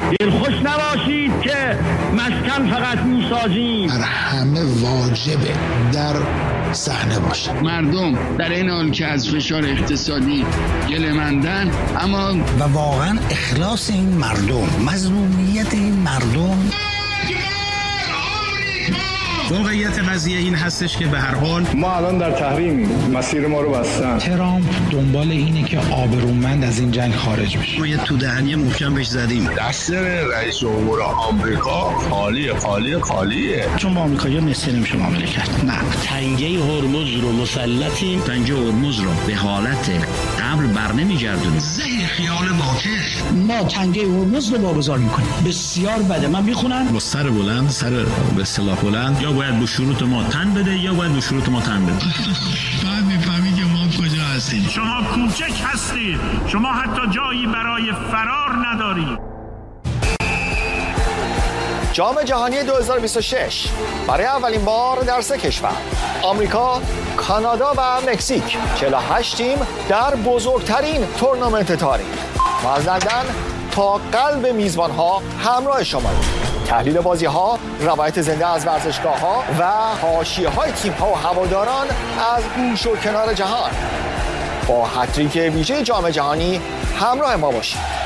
دلخوش نباشید که مسکن فقط میسازیم. بر همه واجبه در صحنه باشه. مردم در این حال که از فشار اقتصادی گله‌مندن، اما و واقعا اخلاص این مردم، مظلومیت این مردم. واقعیت قضیه این هستش که به هر حال ما الان در تحریم، مسیر ما رو بستن. ترامپ دنبال اینه که آبرومند از این جنگ خارج بشه. ما یه تو دهنی محکم بهش زدیم. دستور رئیس جمهور آمریکا خالیه. چون با آمریکایی‌ها مثل نمیشه معامله کرد. نه، تنگه هرمز رو مسلطیم. تنگه هرمز رو به حالت قبل برنمیگردونیم. زهر خیال باطل. ما تنگه هرمز رو واگذار میکنیم. بسیار بده. من میخونم با سر بلند، سر به اصطلاح بلند، یا باید به شروط ما تن بده یا باید به شروط ما تن بده. بعد میفهمی که ما کجا هستیم. شما کوچک هستید. شما حتی جایی برای فرار ندارید. جام جهانی 2026 برای اولین بار در 3 کشور، آمریکا، کانادا و مکزیک، 48 تیم در بزرگترین تورنمنت تاریخ. ما از لندن تا قلب میزبان‌ها همراه شماییم. تحلیل بازی‌ها، روایت زنده از ورزشگاه‌ها و حاشیه‌های تیم‌ها و هواداران از گوش و کنار جهان. با هتریک ویژه جام جهانی همراه ما باشید.